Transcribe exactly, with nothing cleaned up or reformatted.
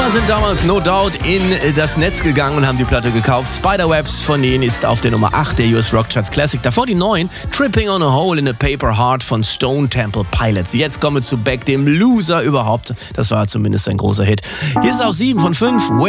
Männer sind damals no doubt in das Netz gegangen und haben die Platte gekauft. Spiderwebs von denen ist auf der Nummer acht der U S Rock Charts Classic. Davor die neun, Tripping on a Hole in a Paper Heart von Stone Temple Pilots. Jetzt kommen wir zu Beck, dem Loser überhaupt. Das war zumindest ein großer Hit. Hier ist auch sieben von fünf.